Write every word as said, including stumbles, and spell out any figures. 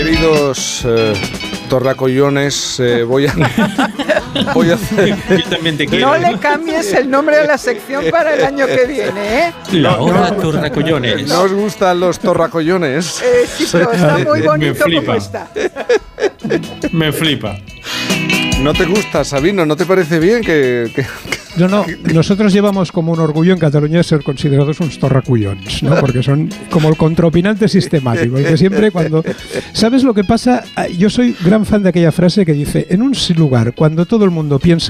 Queridos eh, torracollones, eh, voy a voy a hacer. Yo también te quiero. No le cambies el nombre de la sección para el año que viene, ¿eh? La No, hora no. torracollones. ¿No os gustan los torracollones? Eh, sí, pero está muy Me bonito flipa. como está. Me flipa. ¿No te gusta, Sabino? ¿No te parece bien que, que, No, no, nosotros llevamos como un orgullo en Cataluña ser considerados unos torracullons, ¿no? Porque son como el contraopinante sistemático, el que siempre cuando... ¿Sabes lo que pasa? Yo soy gran fan de aquella frase que dice, en un lugar, cuando todo el mundo piensa